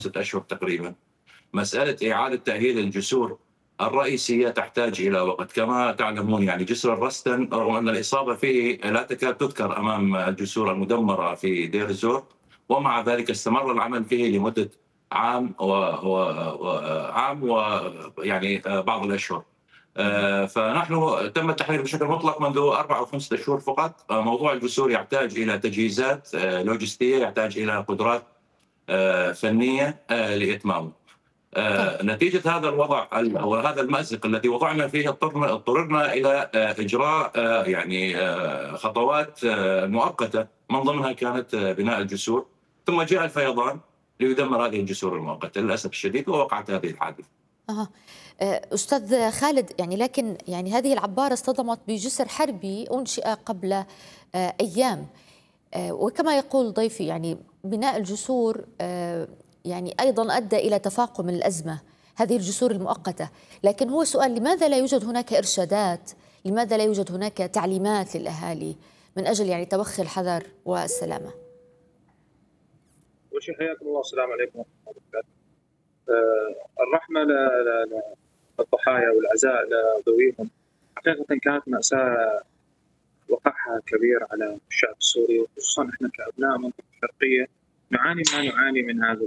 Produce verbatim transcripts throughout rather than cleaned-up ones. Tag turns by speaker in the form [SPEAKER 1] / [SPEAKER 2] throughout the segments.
[SPEAKER 1] ستة أشهر تقريبا. مسألة إعادة تأهيل الجسور الرئيسية تحتاج إلى وقت، كما تعلمون يعني جسر الرستن رغم أن الإصابة فيه لا تكاد تذكر أمام الجسور المدمرة في دير الزور، ومع ذلك استمر العمل فيه لمدة عام و... و... و... عام ويعني بعض الأشهر. فنحن تم التحرير بشكل مطلق منذ أربعة أو خمسة شهور فقط. موضوع الجسور يحتاج إلى تجهيزات لوجستية، يحتاج إلى قدرات فنية لإتمامه.
[SPEAKER 2] طيب.
[SPEAKER 1] نتيجة هذا الوضع أو هذا المأزق الذي وضعنا فيه اضطرنا اضطررنا إلى إجراء يعني خطوات مؤقتة، من ضمنها كانت بناء الجسور، ثم جاء الفيضان ليدمر هذه الجسور المؤقتة للأسف الشديد، ووقعت هذه الحادثة.
[SPEAKER 2] أه. أستاذ خالد، يعني لكن يعني هذه العبارة اصطدمت بجسر حربي أنشئ قبل أيام، وكما يقول ضيفي يعني بناء الجسور يعني أيضا أدى إلى تفاقم الأزمة، هذه الجسور المؤقتة. لكن هو سؤال، لماذا لا يوجد هناك إرشادات؟ لماذا لا يوجد هناك تعليمات للأهالي من أجل يعني توخي الحذر والسلامة؟
[SPEAKER 3] أول شيء حياكم الله، السلام عليكم ورحمة الله وبركاته. الرحمة للضحايا والعزاء لذويهم. حقيقة كانت مأساة وقعها كبير على الشعب السوري، وخصوصا احنا كأبناء منطقة الشرقية نعاني ما نعاني من هذا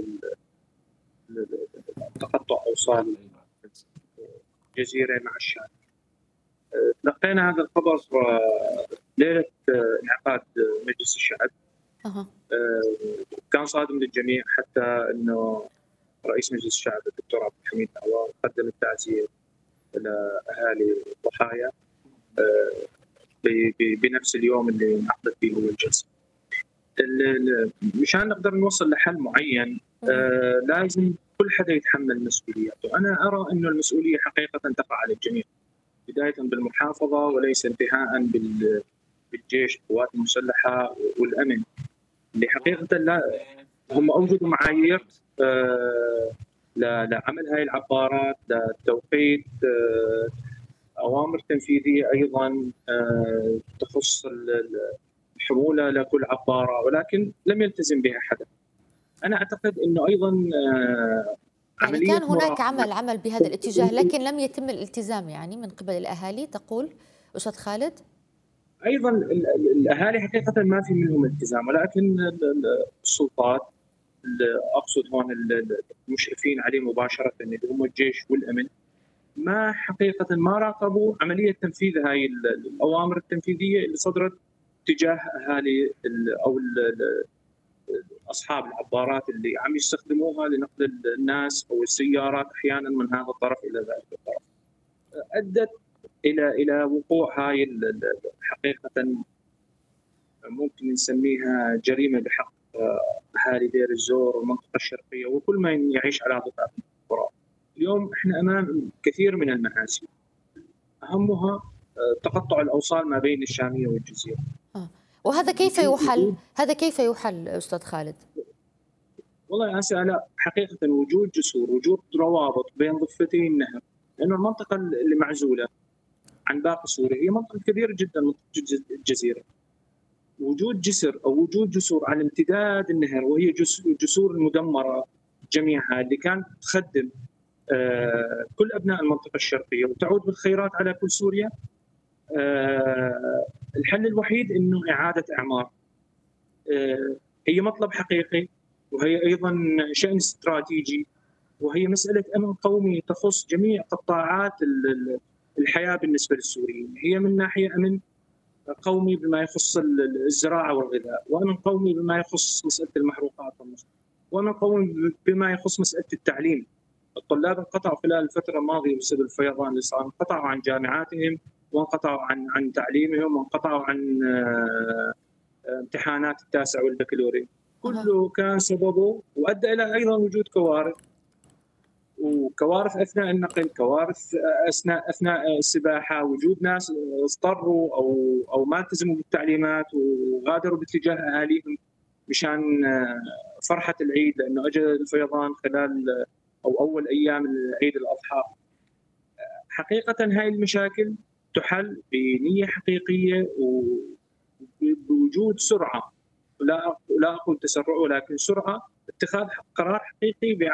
[SPEAKER 3] تقطع أوصال الجزيرة مع الشام. تلقينا هذا الخبر ليلة انعقاد مجلس الشعب.
[SPEAKER 2] أه.
[SPEAKER 3] كان صادم للجميع، حتى انه رئيس مجلس الشعب الدكتور عبد الحميد عوار قدم التعزية لأهالي الضحايا بنفس اليوم اللي انعقدت فيه الجلسة. مشان نقدر نوصل لحل معين آه لازم كل حدا يتحمل مسؤولياته. أنا أرى أنه المسؤولية حقيقة تقع على الجميع، بداية بالمحافظة وليس انتهاء بالجيش، القوات المسلحة والأمن، اللي حقيقة لا هم أوجدوا معايير آه لعمل هاي العبارات، لتوقيت آه أوامر تنفيذية أيضا آه تخص حمولة لكل عبارة، ولكن لم يلتزم بها حدا. أنا أعتقد أنه أيضا
[SPEAKER 2] يعني كان هناك عمل عمل بهذا الاتجاه، لكن لم يتم الالتزام يعني من قبل الأهالي، تقول أستاذ خالد؟
[SPEAKER 3] أيضا الأهالي حقيقة ما في منهم التزام، ولكن السلطات، أقصد هون المشرفين عليه مباشرة اللي هم الجيش والأمن، ما حقيقة ما راقبوا عملية تنفيذ هاي الأوامر التنفيذية اللي صدرت تجاه اهالي او اصحاب العبارات اللي عم يستخدموها لنقل الناس او السيارات احيانا من هذا الطرف الى ذلك الطرف. ادت الى الى وقوع هاي حقيقه ممكن نسميها جريمه بحق اهالي دير الزور والمنطقه الشرقيه وكل من يعيش على ضفاف القرى. اليوم احنا امام كثير من المآسي، اهمها تقطع الاوصال ما بين الشاميه والجزيره.
[SPEAKER 2] آه. وهذا كيف يحل؟ هذا كيف يحل أستاذ خالد؟
[SPEAKER 3] والله يا أسئلة حقيقة وجود جسور، وجود روابط بين ضفتي النهر، لأنه المنطقة اللي معزولة عن باقي سوريا هي منطقة كبيرة جدا، منطقة الجزيرة. وجود جسر أو وجود جسور على امتداد النهر، وهي جسور المدمرة جميعها اللي كانت تخدم آه كل أبناء المنطقة الشرقية وتعود بالخيرات على كل سوريا. آه الحل الوحيد انه اعاده اعمار. آه هي مطلب حقيقي، وهي ايضا شأن استراتيجي، وهي مساله امن قومي تخص جميع قطاعات الحياه بالنسبه للسوريين. هي من ناحيه امن قومي بما يخص الزراعه والغذاء، وامن قومي بما يخص مساله المحروقات والنفط، وامن قومي بما يخص مساله التعليم. الطلاب انقطعوا خلال الفتره الماضيه بسبب الفيضان اللي صار، انقطعوا عن جامعاتهم وانقطعوا عن عن تعليمهم وانقطعوا عن امتحانات التاسع والبكالوريا. كله كان سببه وادى الى ايضا وجود كوارث، وكوارث اثناء النقل، كوارث اثناء اثناء السباحه، وجود ناس اضطروا او او ما التزموا بالتعليمات وغادروا باتجاه اهاليهم مشان فرحه العيد، لانه اجى الفيضان خلال او اول ايام عيد الاضحى. حقيقه هاي المشاكل تحل بنية حقيقية وبوجود سرعة، لا لا أقول تسرع ولكن سرعة اتخاذ قرار حقيقي